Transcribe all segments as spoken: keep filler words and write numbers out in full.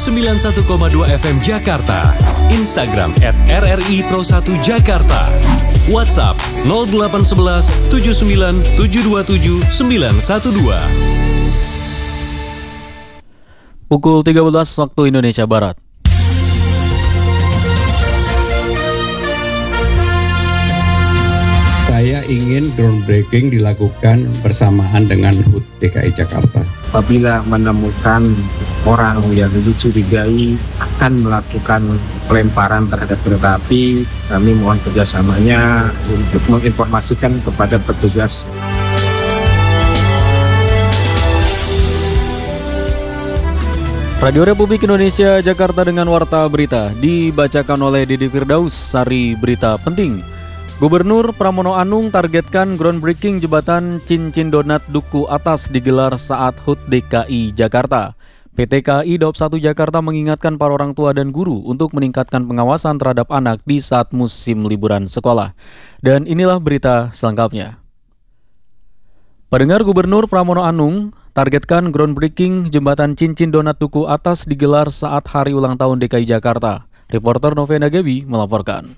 sembilan puluh satu koma dua F M Jakarta. Instagram at R R I Pro satu Jakarta. WhatsApp nol delapan satu satu tujuh sembilan tujuh dua tujuh sembilan satu dua. Pukul tiga belas waktu Indonesia Barat. Saya ingin groundbreaking dilakukan bersamaan dengan H U T D K I Jakarta. Apabila menemukan orang yang dicurigai akan melakukan pelemparan terhadap kereta api, kami mohon kerjasamanya untuk menginformasikan kepada petugas. Radio Republik Indonesia Jakarta dengan Warta Berita dibacakan oleh Didi Firdaus. Sari berita penting. Gubernur Pramono Anung targetkan groundbreaking jembatan Cincin Donat Duku Atas digelar saat H U T D K I Jakarta. P T K I Daob satu Jakarta mengingatkan para orang tua dan guru untuk meningkatkan pengawasan terhadap anak di saat musim liburan sekolah. Dan inilah berita selengkapnya. Pendengar, Gubernur Pramono Anung targetkan groundbreaking jembatan Cincin Donat Duku Atas digelar saat hari ulang tahun D K I Jakarta. Reporter Novena Gebi melaporkan.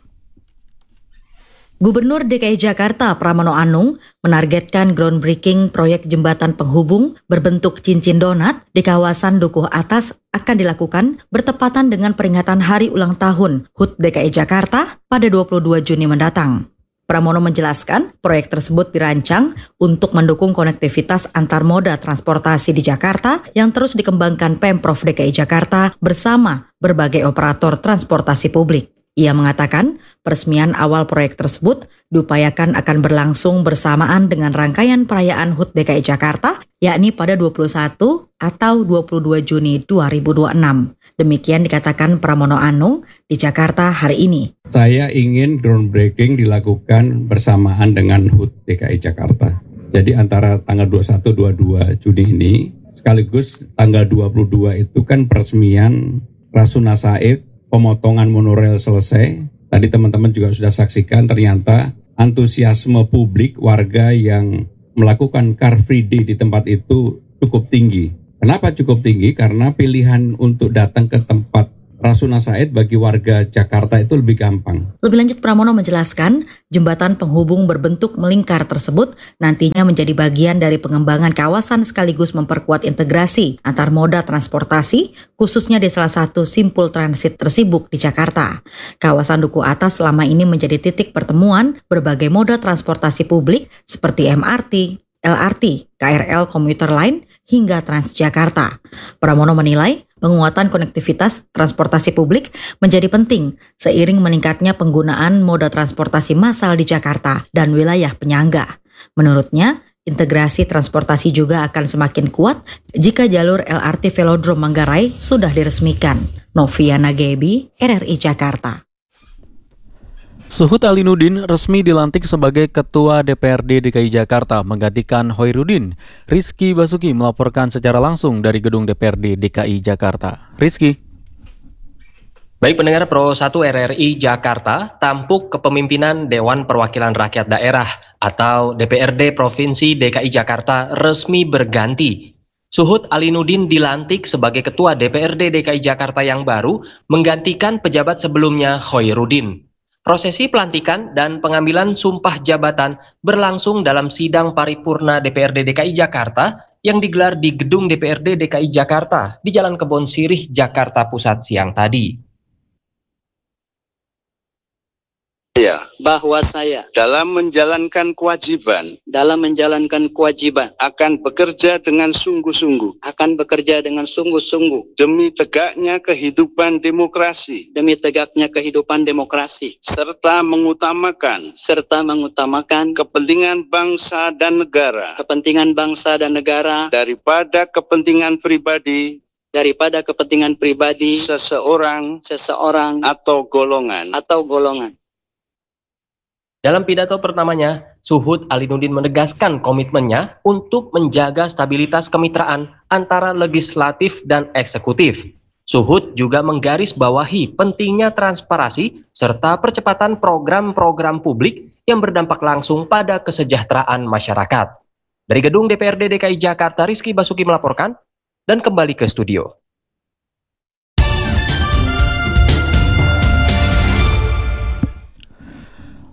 Gubernur D K I Jakarta Pramono Anung menargetkan groundbreaking proyek jembatan penghubung berbentuk cincin donat di kawasan Dukuh Atas akan dilakukan bertepatan dengan peringatan hari ulang tahun H U T D K I Jakarta pada dua puluh dua Juni mendatang. Pramono menjelaskan proyek tersebut dirancang untuk mendukung konektivitas antar moda transportasi di Jakarta yang terus dikembangkan Pemprov D K I Jakarta bersama berbagai operator transportasi publik. Ia mengatakan peresmian awal proyek tersebut diupayakan akan berlangsung bersamaan dengan rangkaian perayaan H U T D K I Jakarta, yakni pada dua puluh satu atau dua puluh dua Juni dua ribu dua puluh enam. Demikian dikatakan Pramono Anung di Jakarta hari ini. Saya ingin groundbreaking dilakukan bersamaan dengan H U T D K I Jakarta. Jadi antara tanggal dua puluh satu dua puluh dua Juni ini, sekaligus tanggal dua puluh dua itu kan peresmian Rasuna Said, pemotongan monorail selesai. Tadi teman-teman juga sudah saksikan ternyata antusiasme publik warga yang melakukan Car Free Day di tempat itu cukup tinggi. Kenapa cukup tinggi? Karena pilihan untuk datang ke tempat Rasuna Said bagi warga Jakarta itu lebih gampang. Lebih lanjut, Pramono menjelaskan jembatan penghubung berbentuk melingkar tersebut nantinya menjadi bagian dari pengembangan kawasan sekaligus memperkuat integrasi antar moda transportasi, khususnya di salah satu simpul transit tersibuk di Jakarta. Kawasan Duku Atas selama ini menjadi titik pertemuan berbagai moda transportasi publik seperti M R T, L R T, K R L komuter lain, hingga Transjakarta. Pramono menilai penguatan konektivitas transportasi publik menjadi penting seiring meningkatnya penggunaan moda transportasi massal di Jakarta dan wilayah penyangga. Menurutnya, integrasi transportasi juga akan semakin kuat jika jalur L R T Velodrome Manggarai sudah diresmikan. Noviana Gebi, R R I Jakarta. Suhud Alinuddin resmi dilantik sebagai Ketua D P R D D K I Jakarta menggantikan Hoirudin. Rizky Basuki melaporkan secara langsung dari gedung D P R D D K I Jakarta. Rizky. Baik pendengar Pro satu R R I Jakarta, tampuk kepemimpinan Dewan Perwakilan Rakyat Daerah atau D P R D Provinsi D K I Jakarta resmi berganti. Suhud Alinuddin dilantik sebagai Ketua D P R D D K I Jakarta yang baru menggantikan pejabat sebelumnya Hoirudin. Prosesi pelantikan dan pengambilan sumpah jabatan berlangsung dalam sidang paripurna D P R D D K I Jakarta yang digelar di gedung D P R D D K I Jakarta di Jalan Kebon Sirih, Jakarta Pusat siang tadi. Ya, bahwa saya dalam menjalankan kewajiban dalam menjalankan kewajiban akan bekerja dengan sungguh-sungguh akan bekerja dengan sungguh-sungguh demi tegaknya kehidupan demokrasi demi tegaknya kehidupan demokrasi serta mengutamakan serta mengutamakan kepentingan bangsa dan negara kepentingan bangsa dan negara daripada kepentingan pribadi daripada kepentingan pribadi seseorang seseorang atau golongan atau golongan. Dalam pidato pertamanya, Suhud Alinuddin menegaskan komitmennya untuk menjaga stabilitas kemitraan antara legislatif dan eksekutif. Suhud juga menggarisbawahi pentingnya transparansi serta percepatan program-program publik yang berdampak langsung pada kesejahteraan masyarakat. Dari gedung D P R D D K I Jakarta, Rizky Basuki melaporkan dan kembali ke studio.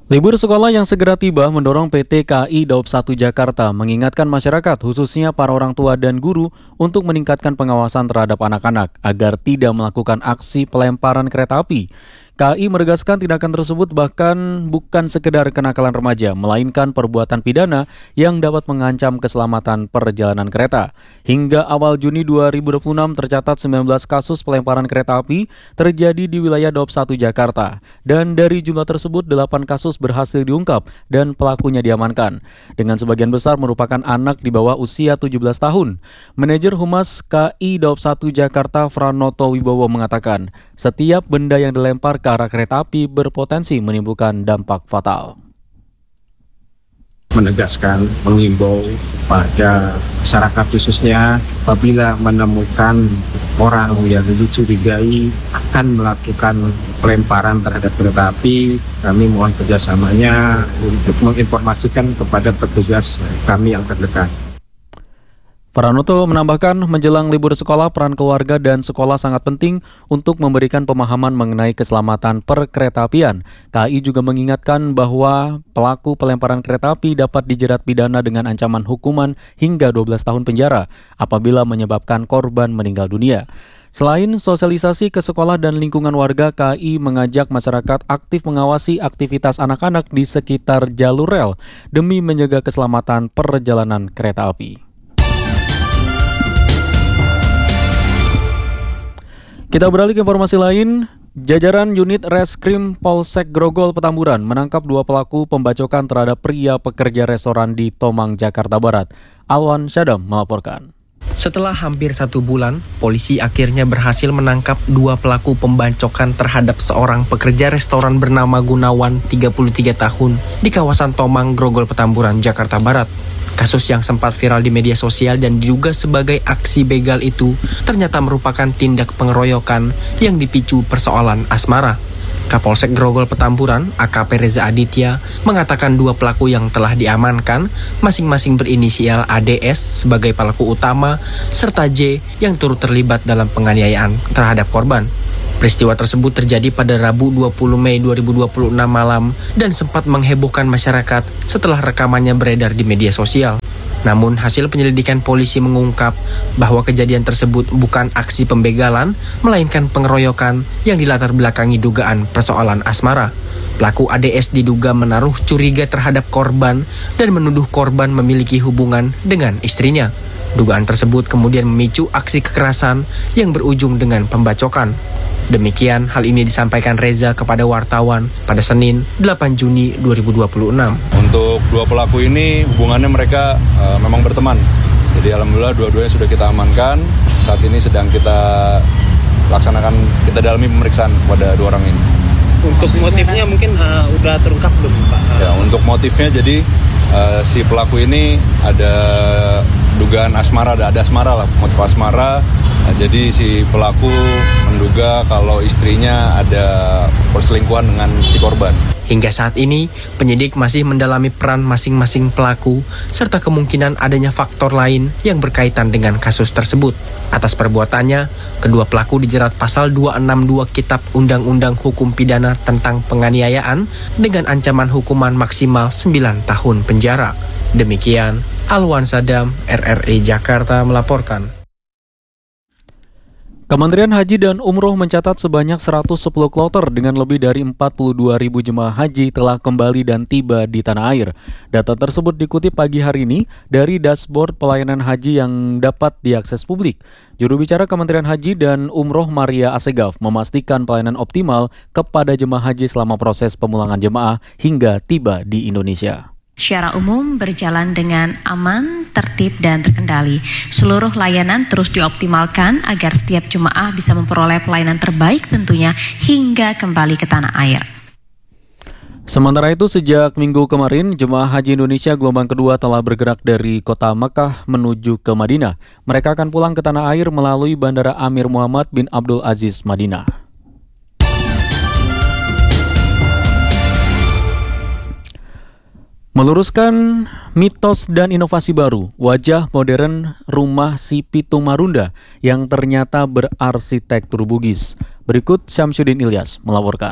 Libur sekolah yang segera tiba mendorong P T K A I Daob satu Jakarta mengingatkan masyarakat, khususnya para orang tua dan guru, untuk meningkatkan pengawasan terhadap anak-anak agar tidak melakukan aksi pelemparan kereta api. K A I menegaskan tindakan tersebut bahkan bukan sekedar kenakalan remaja, melainkan perbuatan pidana yang dapat mengancam keselamatan perjalanan kereta. Hingga awal Juni dua ribu dua puluh enam tercatat sembilan belas kasus pelemparan kereta api terjadi di wilayah Daob satu Jakarta. Dan dari jumlah tersebut, delapan kasus berhasil diungkap dan pelakunya diamankan. Dengan sebagian besar merupakan anak di bawah usia tujuh belas tahun. Manajer Humas K A I Daob satu Jakarta Franoto Wibowo mengatakan, setiap benda yang dilempar ke arah kereta api berpotensi menimbulkan dampak fatal. Menegaskan, mengimbau pada masyarakat khususnya apabila menemukan orang yang dicurigai akan melakukan pelemparan terhadap kereta api, kami mohon kerjasamanya untuk menginformasikan kepada petugas kami yang terdekat. Pranoto menambahkan, menjelang libur sekolah, peran keluarga dan sekolah sangat penting untuk memberikan pemahaman mengenai keselamatan perkeretaapian. K A I juga mengingatkan bahwa pelaku pelemparan kereta api dapat dijerat pidana dengan ancaman hukuman hingga dua belas tahun penjara apabila menyebabkan korban meninggal dunia. Selain sosialisasi ke sekolah dan lingkungan warga, K A I mengajak masyarakat aktif mengawasi aktivitas anak-anak di sekitar jalur rel demi menjaga keselamatan perjalanan kereta api. Kita beralih ke informasi lain. Jajaran unit Reskrim Polsek Grogol Petamburan menangkap dua pelaku pembacokan terhadap pria pekerja restoran di Tomang, Jakarta Barat. Alwan Syadam melaporkan. Setelah hampir satu bulan, polisi akhirnya berhasil menangkap dua pelaku pembacokan terhadap seorang pekerja restoran bernama Gunawan, tiga puluh tiga tahun, di kawasan Tomang, Grogol Petamburan, Jakarta Barat. Kasus yang sempat viral di media sosial dan diduga sebagai aksi begal itu ternyata merupakan tindak pengeroyokan yang dipicu persoalan asmara. Kapolsek Grogol Petamburan, A K P Reza Aditya, mengatakan dua pelaku yang telah diamankan masing-masing berinisial A D S sebagai pelaku utama serta J yang turut terlibat dalam penganiayaan terhadap korban. Peristiwa tersebut terjadi pada Rabu dua puluh Mei dua ribu dua puluh enam malam dan sempat menghebohkan masyarakat setelah rekamannya beredar di media sosial. Namun hasil penyelidikan polisi mengungkap bahwa kejadian tersebut bukan aksi pembegalan, melainkan pengeroyokan yang dilatar belakangi dugaan persoalan asmara. Pelaku A D S diduga menaruh curiga terhadap korban dan menuduh korban memiliki hubungan dengan istrinya. Dugaan tersebut kemudian memicu aksi kekerasan yang berujung dengan pembacokan. Demikian hal ini disampaikan Reza kepada wartawan pada Senin delapan Juni dua ribu dua puluh enam. Untuk dua pelaku ini hubungannya mereka uh, memang berteman. Jadi alhamdulillah dua-duanya sudah kita amankan. Saat ini sedang kita laksanakan, kita dalami pemeriksaan pada dua orang ini. Untuk motifnya mungkin uh, udah terungkap belum, Pak? Ya, untuk motifnya jadi uh, si pelaku ini ada dugaan asmara, ada, ada asmara lah, motif asmara. Nah, jadi si pelaku menduga kalau istrinya ada perselingkuhan dengan si korban. Hingga saat ini, penyidik masih mendalami peran masing-masing pelaku serta kemungkinan adanya faktor lain yang berkaitan dengan kasus tersebut. Atas perbuatannya, kedua pelaku dijerat pasal dua enam dua Kitab Undang-Undang Hukum Pidana tentang penganiayaan dengan ancaman hukuman maksimal sembilan tahun penjara. Demikian, Alwan Sadam, R R I Jakarta melaporkan. Kementerian Haji dan Umroh mencatat sebanyak seratus sepuluh kloter dengan lebih dari empat puluh dua ribu jemaah haji telah kembali dan tiba di tanah air. Data tersebut dikutip pagi hari ini dari dashboard pelayanan haji yang dapat diakses publik. Juru bicara Kementerian Haji dan Umroh Maria Asegaf memastikan pelayanan optimal kepada jemaah haji selama proses pemulangan jemaah hingga tiba di Indonesia. Secara umum berjalan dengan aman, tertib, dan terkendali. Seluruh layanan terus dioptimalkan agar setiap jemaah bisa memperoleh pelayanan terbaik tentunya hingga kembali ke tanah air. Sementara itu, sejak minggu kemarin, jemaah haji Indonesia gelombang kedua telah bergerak dari kota Mekah menuju ke Madinah. Mereka akan pulang ke tanah air melalui Bandara Amir Muhammad bin Abdul Aziz, Madinah. Meluruskan mitos dan inovasi baru, wajah modern rumah si Pitung Marunda yang ternyata berarsitektur Bugis. Berikut Syamsuddin Ilyas melaporkan.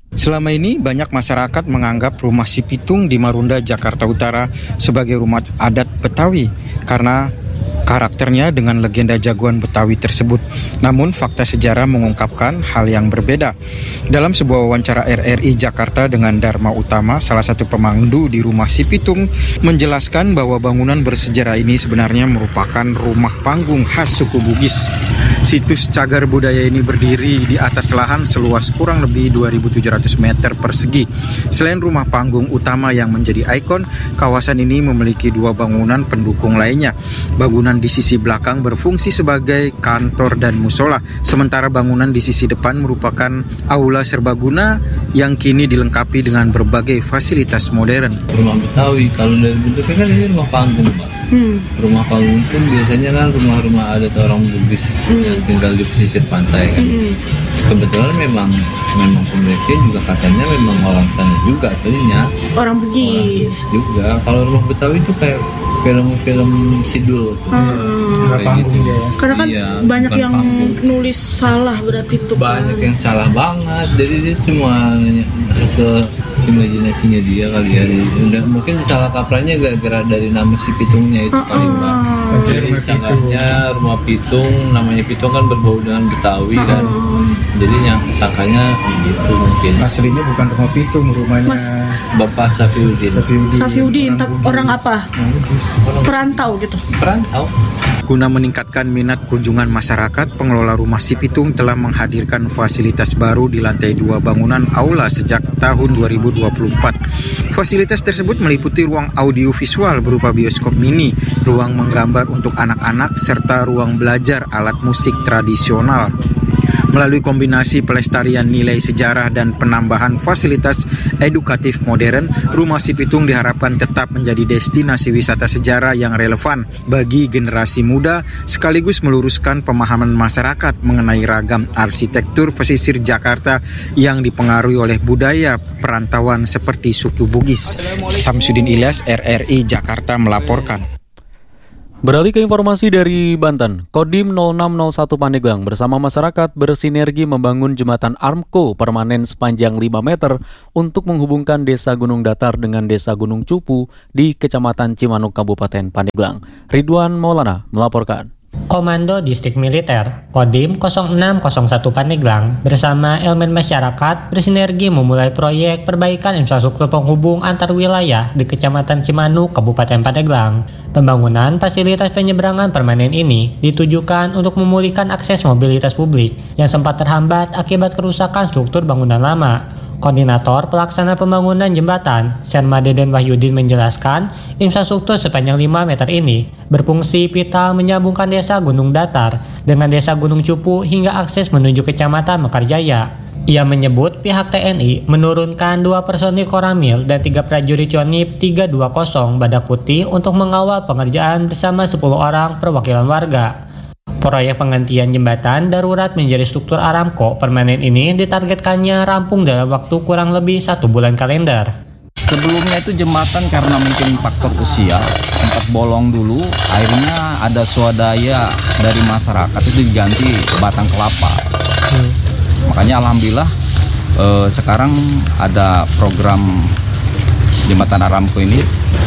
Selama ini banyak masyarakat menganggap rumah Si Pitung di Marunda, Jakarta Utara sebagai rumah adat Betawi karena karakternya dengan legenda jagoan Betawi tersebut. Namun fakta sejarah mengungkapkan hal yang berbeda. Dalam sebuah wawancara R R I Jakarta dengan Dharma Utama, salah satu pemandu di rumah Si Pitung, menjelaskan bahwa bangunan bersejarah ini sebenarnya merupakan rumah panggung khas suku Bugis. Situs cagar budaya ini berdiri di atas lahan seluas kurang lebih dua ribu tujuh ratus meter persegi. Selain rumah panggung utama yang menjadi ikon, kawasan ini memiliki dua bangunan pendukung lainnya. Bangunan di sisi belakang berfungsi sebagai kantor dan musola, sementara bangunan di sisi depan merupakan aula serbaguna yang kini dilengkapi dengan berbagai fasilitas modern. Rumah Betawi, kalau dari bentuknya kan ini rumah panggung, Pak. Hmm. Rumah panggung pun biasanya kan rumah-rumah adat orang Bugis hmm. yang tinggal di pesisir pantai kan. Hmm. Kebetulan memang memang pemiliknya juga katanya memang orang sana juga aslinya. Orang Bugis juga. Kalau rumah Betawi itu kayak film-film sidul tuh. Hmm. Kayak gitu. Ya. Karena kan iya, banyak yang panggung. Nulis salah berarti itu. Banyak kan. yang salah banget. Jadi dia cuma hasil imajinasinya dia kali ya. Udah, mungkin salah kaprahnya gara-gara dari nama Si Pitungnya itu uh, kali Mbak. Uh, Jadi sangkanya rumah Pitung, namanya Pitung kan berbau dengan Betawi uh, kan. Jadi yang sangkanya gitu mungkin. Aslinya bukan rumah Pitung, rumahnya Mas, Bapak Safiuddin. Safiuddin, Safiuddin orang, orang apa? Orang perantau gitu. Perantau. Guna meningkatkan minat kunjungan masyarakat, pengelola rumah Si Pitung telah menghadirkan fasilitas baru di lantai dua bangunan aula sejak tahun dua ribu dua puluh empat. Fasilitas tersebut meliputi ruang audiovisual berupa bioskop mini, ruang menggambar untuk anak-anak, serta ruang belajar alat musik tradisional. Melalui kombinasi pelestarian nilai sejarah dan penambahan fasilitas edukatif modern, Rumah Si Pitung diharapkan tetap menjadi destinasi wisata sejarah yang relevan bagi generasi muda, sekaligus meluruskan pemahaman masyarakat mengenai ragam arsitektur pesisir Jakarta yang dipengaruhi oleh budaya perantauan seperti suku Bugis. Samsudin Ilyas, R R I Jakarta melaporkan. Beralih ke informasi dari Banten, Kodim nol enam nol satu Pandeglang bersama masyarakat bersinergi membangun jembatan Armco permanen sepanjang lima meter untuk menghubungkan Desa Gunung Datar dengan Desa Gunung Cupu di Kecamatan Cimanuk, Kabupaten Pandeglang. Ridwan Maulana melaporkan. Komando Distrik Militer Kodim nol enam nol satu Pandeglang bersama elemen masyarakat bersinergi memulai proyek perbaikan infrastruktur penghubung antar wilayah di Kecamatan Cimanuk, Kabupaten Pandeglang. Pembangunan fasilitas penyeberangan permanen ini ditujukan untuk memulihkan akses mobilitas publik yang sempat terhambat akibat kerusakan struktur bangunan lama. Koordinator pelaksana pembangunan jembatan, Sherma Deden Wahyudin menjelaskan, infrastruktur sepanjang lima meter ini berfungsi vital menyambungkan Desa Gunung Datar dengan Desa Gunung Cupu hingga akses menuju Kecamatan Mekarjaya. Ia menyebut pihak T N I menurunkan dua personil Koramil dan tiga prajurit Yonif tiga dua nol Badak Putih untuk mengawal pengerjaan bersama sepuluh orang perwakilan warga. Proyek penggantian jembatan darurat menjadi struktur Aramco permanen ini ditargetkannya rampung dalam waktu kurang lebih satu bulan kalender. Sebelumnya itu jembatan karena mungkin faktor usia sempat bolong dulu, akhirnya ada swadaya dari masyarakat itu diganti batang kelapa. Hmm. Makanya alhamdulillah eh, sekarang ada program jembatan Aramco ini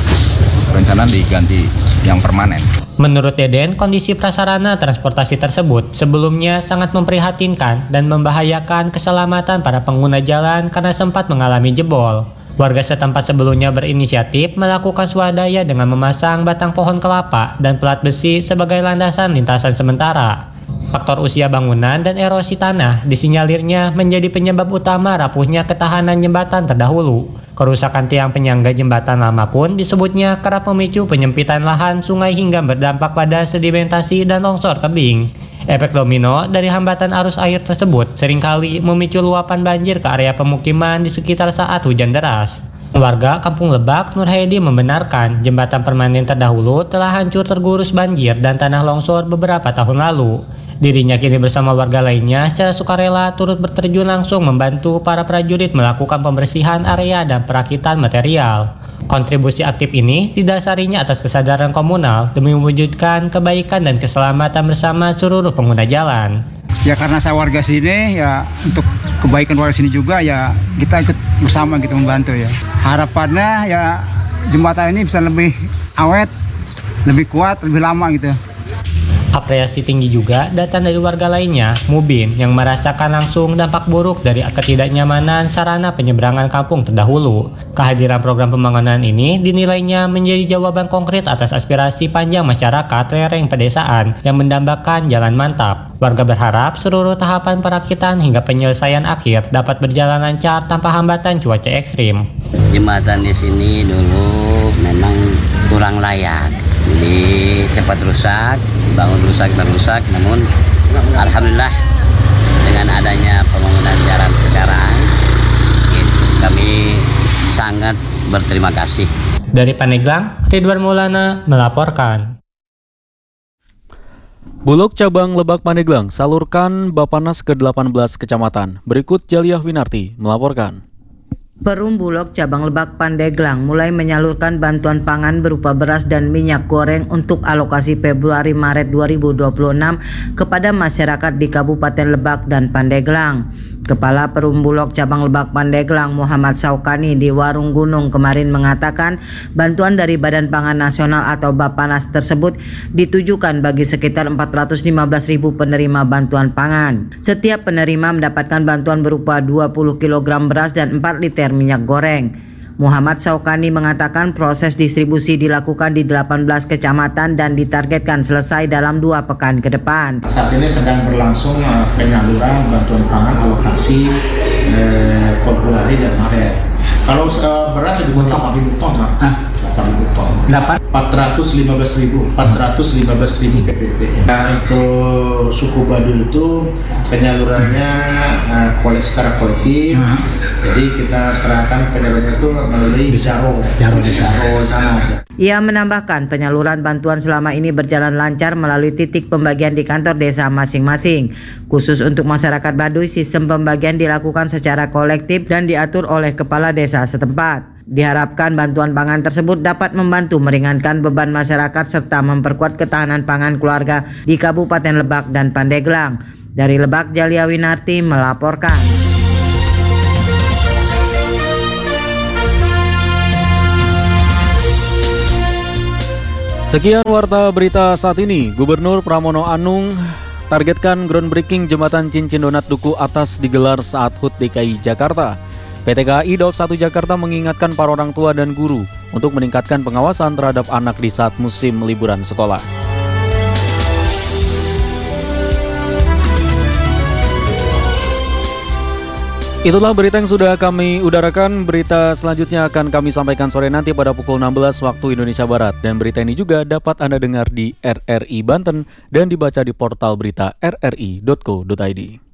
rencana diganti yang permanen. Menurut Deden, kondisi prasarana transportasi tersebut sebelumnya sangat memprihatinkan dan membahayakan keselamatan para pengguna jalan karena sempat mengalami jebol. Warga setempat sebelumnya berinisiatif melakukan swadaya dengan memasang batang pohon kelapa dan pelat besi sebagai landasan lintasan sementara. Faktor usia bangunan dan erosi tanah disinyalirnya menjadi penyebab utama rapuhnya ketahanan jembatan terdahulu. Kerusakan tiang penyangga jembatan lama pun disebutnya kerap memicu penyempitan lahan sungai hingga berdampak pada sedimentasi dan longsor tebing. Efek domino dari hambatan arus air tersebut seringkali memicu luapan banjir ke area pemukiman di sekitar saat hujan deras. Warga Kampung Lebak, Nur Hedi membenarkan jembatan permanen terdahulu telah hancur tergerus banjir dan tanah longsor beberapa tahun lalu. Dirinya kini bersama warga lainnya secara sukarela turut berterjun langsung membantu para prajurit melakukan pembersihan area dan perakitan material. Kontribusi aktif ini didasarinya atas kesadaran komunal demi mewujudkan kebaikan dan keselamatan bersama seluruh pengguna jalan. Ya karena saya warga sini, ya untuk kebaikan warga sini juga, ya kita ikut bersama gitu membantu ya. Harapannya ya jembatan ini bisa lebih awet, lebih kuat, lebih lama gitu. Apresiasi tinggi juga datang dari warga lainnya, Mubin, yang merasakan langsung dampak buruk dari ketidaknyamanan sarana penyeberangan kampung terdahulu. Kehadiran program pembangunan ini dinilainya menjadi jawaban konkret atas aspirasi panjang masyarakat lereng pedesaan yang mendambakan jalan mantap. Warga berharap seluruh tahapan perakitan hingga penyelesaian akhir dapat berjalan lancar tanpa hambatan cuaca ekstrim. Jembatan di sini dulu memang kurang layak. Jadi cepat rusak, bangun rusak dan rusak, namun alhamdulillah dengan adanya pembangunan jalan sekarang, kami sangat berterima kasih. Dari Pandeglang, Ridwan Maulana melaporkan. Bulog cabang Lebak Pandeglang salurkan Bapanas ke delapan belas kecamatan. Berikut Jaliah Winarti melaporkan. Perum Bulog cabang Lebak Pandeglang mulai menyalurkan bantuan pangan berupa beras dan minyak goreng untuk alokasi Februari-Maret dua ribu dua puluh enam kepada masyarakat di Kabupaten Lebak dan Pandeglang. Kepala Perum Bulog cabang Lebak Pandeglang Muhammad Saukani di Warung Gunung kemarin mengatakan bantuan dari Badan Pangan Nasional atau Bapanas tersebut ditujukan bagi sekitar empat ratus lima belas ribu penerima bantuan pangan. Setiap penerima mendapatkan bantuan berupa dua puluh kilogram beras dan empat liter minyak goreng. Muhammad Saukani mengatakan proses distribusi dilakukan di delapan belas kecamatan dan ditargetkan selesai dalam dua pekan ke depan. Saat ini sedang berlangsung uh, penyaluran bantuan pangan alokasi uh, Februari dan Maret. Kalau uh, beras di delapan ribu ton, Pak. delapan ribu ton. empat ratus lima belas ribu, empat ratus lima belas ribu P P T. Nah, untuk suku Baduy itu penyalurannya uh, kolek secara kolektif. Hmm. Jadi kita serahkan penyalurannya itu melalui Jaro, Jaro di sana aja. Ia menambahkan penyaluran bantuan selama ini berjalan lancar melalui titik pembagian di kantor desa masing-masing. Khusus untuk masyarakat Baduy, sistem pembagian dilakukan secara kolektif dan diatur oleh kepala desa setempat. Diharapkan bantuan pangan tersebut dapat membantu meringankan beban masyarakat serta memperkuat ketahanan pangan keluarga di Kabupaten Lebak dan Pandeglang. Dari Lebak, Jalia Winarti melaporkan. Sekian warta berita saat ini. Gubernur Pramono Anung targetkan groundbreaking jembatan Cincin Donat Duku Atas digelar saat H U T D K I Jakarta. P T K A I Daob satu Jakarta mengingatkan para orang tua dan guru untuk meningkatkan pengawasan terhadap anak di saat musim liburan sekolah. Itulah berita yang sudah kami udarakan. Berita selanjutnya akan kami sampaikan sore nanti pada pukul enam belas waktu Indonesia Barat. Dan berita ini juga dapat Anda dengar di R R I Banten dan dibaca di portal berita r r i dot co dot i d.